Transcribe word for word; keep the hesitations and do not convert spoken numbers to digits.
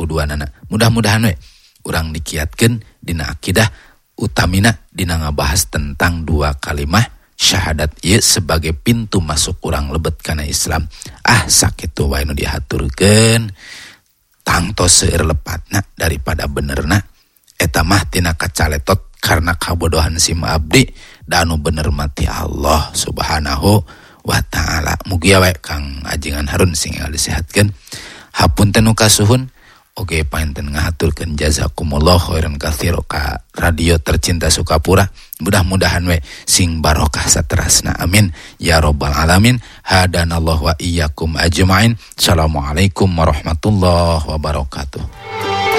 kuduanana. Mudah-mudahan we urang dikiatkeun dina akidah utamina dina ngabahas tentang dua kalimah syahadat ieu sebagai pintu masuk urang lebet kana Islam. Ah sakitu wae nu dihaturkeun tangtos seueur lepatna daripada benerna eta mah tina kacaletot karena kabodohan si abdi da anu bener mati Allah Subhanahu wa taala. Mugi we Kang Ajengan Harun sing disehatkeun. Hapunten nu kasuhun oge painten ngahaturkeun jazakumullah khairan katsira ka radio tercinta Sukapura. Mudah-mudahan we sing barokah saterasna amin ya rabbal alamin. Hadanallahu wa iyyakum ajmain. Assalamualaikum warahmatullahi wabarakatuh.